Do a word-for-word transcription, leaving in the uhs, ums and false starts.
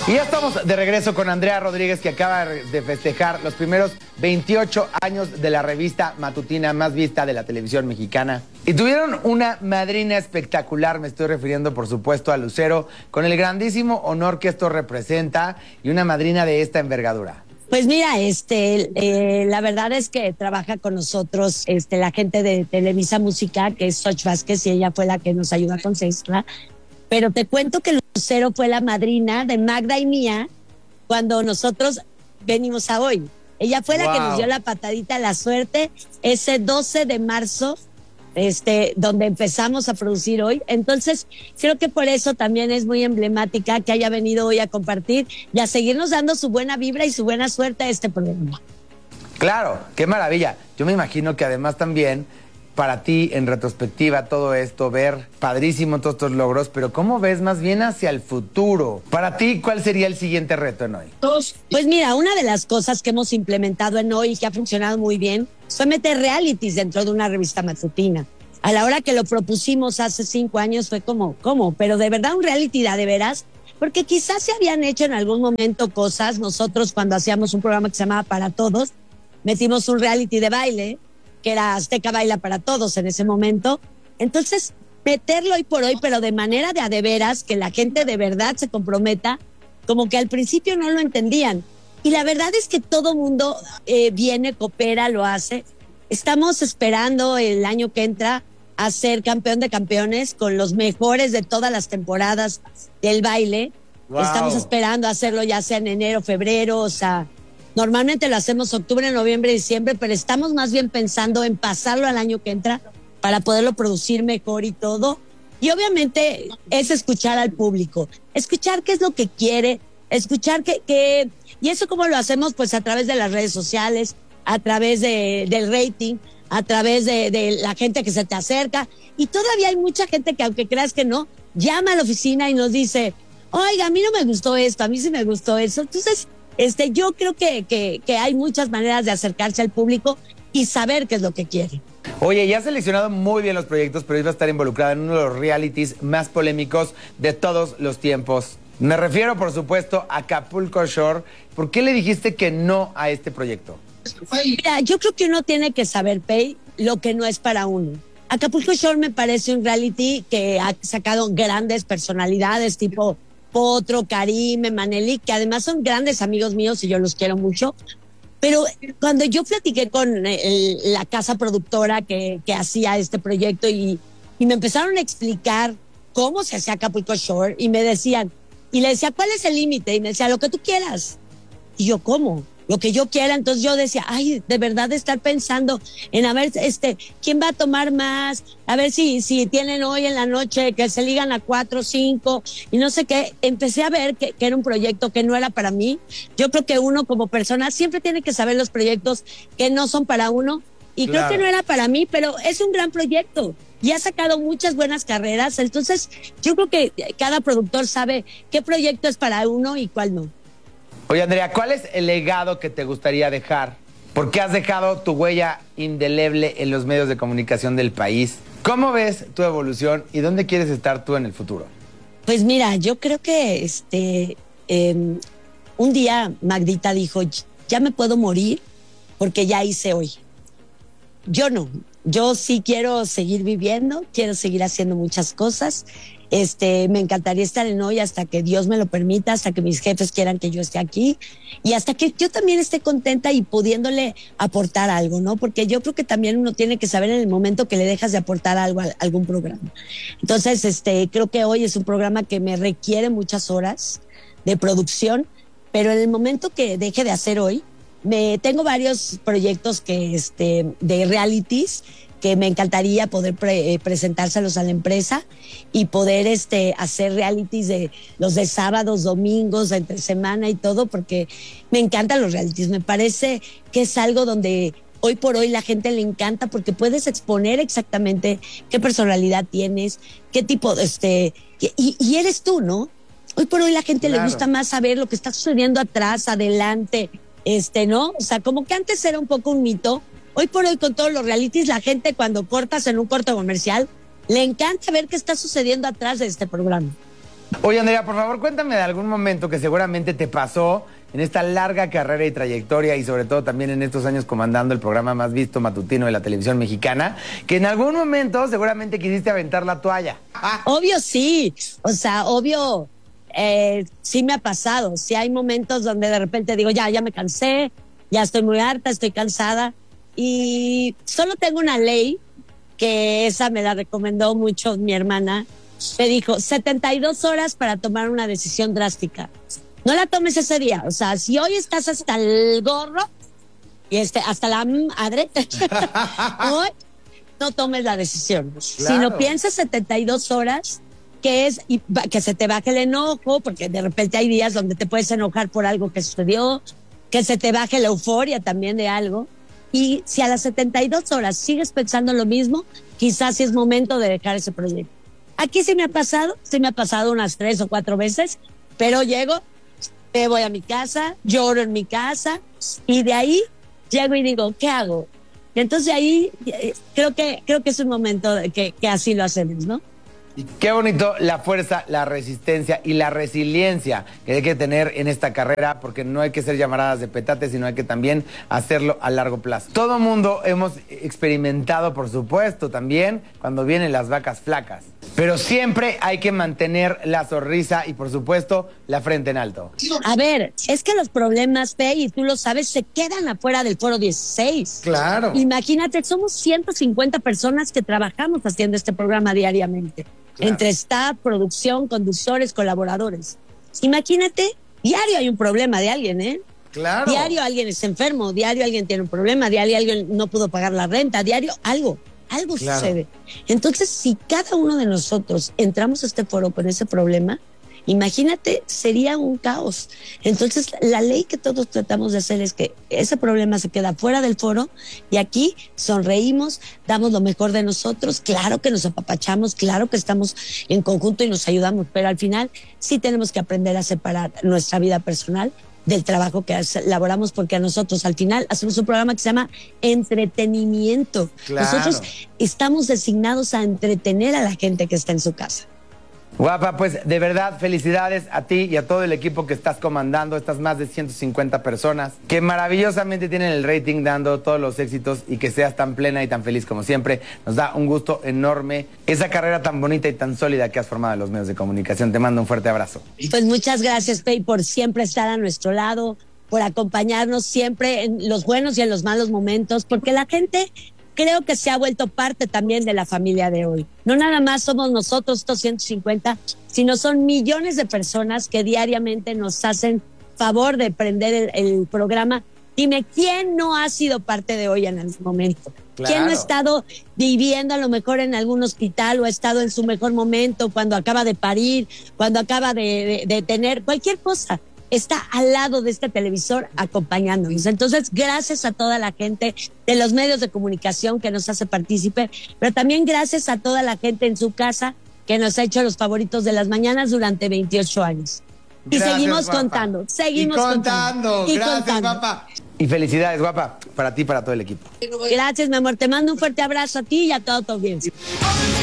Y ya estamos de regreso con Andrea Rodríguez, que acaba de festejar los primeros veintiocho años de la revista matutina más vista de la televisión mexicana. Y tuvieron una madrina espectacular, me estoy refiriendo por supuesto a Lucero, con el grandísimo honor que esto representa, y una madrina de esta envergadura. Pues mira, este, eh, la verdad es que trabaja con nosotros este, la gente de Televisa Música, que es Xoch Vázquez, y ella fue la que nos ayudó a conseguirla. Pero te cuento que Lucero fue la madrina de Magda y mía cuando nosotros venimos a Hoy. Ella fue la wow. que nos dio la patadita a la suerte ese doce de marzo, este, donde empezamos a producir Hoy. Entonces, creo que por eso también es muy emblemática que haya venido hoy a compartir y a seguirnos dando su buena vibra y su buena suerte a este programa. Claro, qué maravilla. Yo me imagino que además también para ti, en retrospectiva, todo esto, ver padrísimo todos estos logros, pero ¿cómo ves más bien hacia el futuro? Para ti, ¿cuál sería el siguiente reto en Hoy? Pues mira, una de las cosas que hemos implementado en Hoy y que ha funcionado muy bien fue meter realities dentro de una revista matutina. A la hora que lo propusimos hace cinco años fue como, ¿cómo? Pero de verdad un reality da de veras, porque quizás se habían hecho en algún momento cosas. Nosotros cuando hacíamos un programa que se llamaba Para Todos, metimos un reality de baile, que era Azteca Baila para Todos en ese momento. Entonces, meterlo hoy por hoy, pero de manera de a de veras, que la gente de verdad se comprometa, como que al principio no lo entendían. Y la verdad es que todo mundo eh, viene, coopera, lo hace. Estamos esperando el año que entra a ser campeón de campeones con los mejores de todas las temporadas del baile. Wow. Estamos esperando hacerlo ya sea en enero, febrero, o sea, normalmente lo hacemos octubre, noviembre, diciembre, pero estamos más bien pensando en pasarlo al año que entra para poderlo producir mejor y todo. Y obviamente es escuchar al público, escuchar qué es lo que quiere, escuchar qué, qué y eso cómo lo hacemos, pues a través de las redes sociales, a través de, del rating, a través de, de la gente que se te acerca. Y todavía hay mucha gente que, aunque creas que no, llama a la oficina y nos dice, oiga, a mí no me gustó esto, a mí sí me gustó eso. Entonces, Este, yo creo que, que, que hay muchas maneras de acercarse al público y saber qué es lo que quiere. Oye, ya has seleccionado muy bien los proyectos, pero iba a estar involucrada en uno de los realities más polémicos de todos los tiempos. Me refiero, por supuesto, a Acapulco Shore. ¿Por qué le dijiste que no a este proyecto? Mira, yo creo que uno tiene que saber, Pei, lo que no es para uno. Acapulco Shore me parece un reality que ha sacado grandes personalidades tipo Potro, Karim, Emanelik, que además son grandes amigos míos y yo los quiero mucho. Pero cuando yo platiqué con el, la casa productora que, que hacía este proyecto y, y me empezaron a explicar cómo se hacía Acapulco Shore y me decían, y le decía, ¿cuál es el límite? Y me decía, lo que tú quieras. Y yo, ¿cómo? Lo que yo quiera. Entonces yo decía, ay, de verdad de estar pensando en a ver, este, quién va a tomar más, a ver si, si tienen hoy en la noche que se ligan a cuatro, cinco, y no sé qué. Empecé a ver que, que era un proyecto que no era para mí. Yo creo que uno como persona siempre tiene que saber los proyectos que no son para uno, y claro, creo que no era para mí, pero es un gran proyecto y ha sacado muchas buenas carreras. Entonces yo creo que cada productor sabe qué proyecto es para uno y cuál no. Oye, Andrea, ¿cuál es el legado que te gustaría dejar? Porque has dejado tu huella indeleble en los medios de comunicación del país. ¿Cómo ves tu evolución y dónde quieres estar tú en el futuro? Pues mira, yo creo que este eh, un día Magdita dijo, ya me puedo morir porque ya hice Hoy. Yo no, yo sí quiero seguir viviendo, quiero seguir haciendo muchas cosas. Este, me encantaría estar en Hoy hasta que Dios me lo permita, hasta que mis jefes quieran que yo esté aquí y hasta que yo también esté contenta y pudiéndole aportar algo, ¿no? Porque yo creo que también uno tiene que saber en el momento que le dejas de aportar algo a algún programa. Entonces, este, creo que Hoy es un programa que me requiere muchas horas de producción, pero en el momento que deje de hacer Hoy, me tengo varios proyectos que, este, de realities que me encantaría poder pre, eh, presentárselos a la empresa y poder este, hacer realities de los de sábados, domingos, entre semana y todo, porque me encantan los realities. Me parece que es algo donde hoy por hoy la gente le encanta porque puedes exponer exactamente qué personalidad tienes, qué tipo de... Este, y, y eres tú, ¿no? Hoy por hoy la gente claro. le gusta más saber lo que está sucediendo atrás, adelante, este, ¿no? O sea, como que antes era un poco un mito. Hoy por hoy con todos los realities, la gente cuando cortas en un corto comercial, le encanta ver qué está sucediendo atrás de este programa. Oye, Andrea, por favor, cuéntame de algún momento que seguramente te pasó en esta larga carrera y trayectoria y sobre todo también en estos años comandando el programa más visto matutino de la televisión mexicana, que en algún momento seguramente quisiste aventar la toalla. Ah. Obvio sí, o sea, obvio eh, sí me ha pasado. Sí hay momentos donde de repente digo, ya, ya me cansé, ya estoy muy harta, estoy cansada. Y solo tengo una ley, que esa me la recomendó mucho mi hermana. Me dijo, setenta y dos horas para tomar una decisión drástica. No la tomes ese día. O sea, si hoy estás hasta el gorro y este, hasta la madre, hoy no tomes la decisión. Claro. Sino piensa setenta y dos horas, que es y, que se te baje el enojo, porque de repente hay días donde te puedes enojar por algo que sucedió, que se te baje la euforia también de algo. Y si a las setenta y dos horas sigues pensando lo mismo, quizás sí es momento de dejar ese proyecto. Aquí sí me ha pasado, sí me ha pasado unas tres o cuatro veces, pero llego, me voy a mi casa, lloro en mi casa y de ahí llego y digo, ¿qué hago? Y entonces ahí creo que, creo que es un momento que, que así lo hacemos, ¿no? Y qué bonito la fuerza, la resistencia y la resiliencia que hay que tener en esta carrera, porque no hay que ser llamaradas de petate, sino hay que también hacerlo a largo plazo. Todo mundo hemos experimentado, por supuesto, también cuando vienen las vacas flacas. Pero siempre hay que mantener la sonrisa y, por supuesto, la frente en alto. A ver, es que los problemas, Fe, y tú lo sabes, se quedan afuera del foro dieciséis. Claro. Imagínate, somos ciento cincuenta personas que trabajamos haciendo este programa diariamente. Claro. Entre staff, producción, conductores, colaboradores. Imagínate, diario hay un problema de alguien, ¿eh? Claro. Diario alguien es enfermo, diario alguien tiene un problema, diario alguien no pudo pagar la renta, diario algo. Algo claro. sucede. Entonces, si cada uno de nosotros entramos a este foro con ese problema, imagínate, sería un caos. Entonces, la ley que todos tratamos de hacer es que ese problema se queda fuera del foro y aquí sonreímos, damos lo mejor de nosotros, claro que nos apapachamos, claro que estamos en conjunto y nos ayudamos, pero al final sí tenemos que aprender a separar nuestra vida personal del trabajo que elaboramos, porque a nosotros al final hacemos un programa que se llama entretenimiento. Claro. Nosotros estamos designados a entretener a la gente que está en su casa. Guapa, pues de verdad felicidades a ti y a todo el equipo que estás comandando, estas más de ciento cincuenta personas que maravillosamente tienen el rating, dando todos los éxitos, y que seas tan plena y tan feliz como siempre. Nos da un gusto enorme esa carrera tan bonita y tan sólida que has formado en los medios de comunicación. Te mando un fuerte abrazo. Pues muchas gracias, Pei, por siempre estar a nuestro lado, por acompañarnos siempre en los buenos y en los malos momentos, porque la gente creo que se ha vuelto parte también de la familia de hoy. No nada más somos nosotros, estos ciento cincuenta, sino son millones de personas que diariamente nos hacen favor de prender el, el programa. Dime, ¿quién no ha sido parte de hoy en el momento? Claro. ¿Quién no ha estado viviendo a lo mejor en algún hospital o ha estado en su mejor momento cuando acaba de parir, cuando acaba de, de, de tener cualquier cosa? Está al lado de este televisor acompañándonos. Entonces, gracias a toda la gente de los medios de comunicación que nos hace partícipe, pero también gracias a toda la gente en su casa que nos ha hecho los favoritos de las mañanas durante veintiocho años. Y gracias, seguimos guapa. contando, seguimos y contando. contando. Y gracias, contando. guapa. Y felicidades, guapa, para ti y para todo el equipo. Gracias, mi amor. Te mando un fuerte abrazo a ti y a toda tu audiencia.